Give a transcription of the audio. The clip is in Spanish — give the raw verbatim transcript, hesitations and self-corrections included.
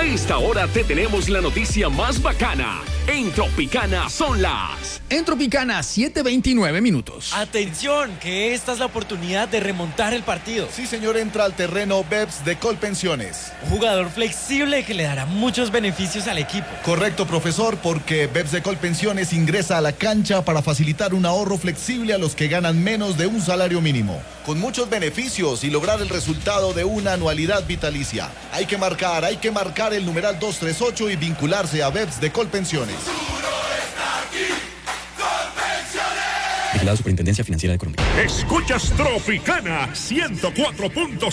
A esta hora te tenemos la noticia más bacana. En Tropicana son las... En Tropicana, siete veintinueve minutos. Atención, que esta es la oportunidad de remontar el partido. Sí, señor, entra al terreno Beps de Colpensiones. Un jugador flexible que le dará muchos beneficios al equipo. Correcto, profesor, porque Beps de Colpensiones ingresa a la cancha para facilitar un ahorro flexible a los que ganan menos de un salario mínimo. Con muchos beneficios y lograr el resultado de una anualidad vitalicia. Hay que marcar, hay que marcar el numeral dos tres ocho y vincularse a Beps de Colpensiones. Vigilado Superintendencia Financiera de Colombia. Escuchas Tropicana ciento cuatro punto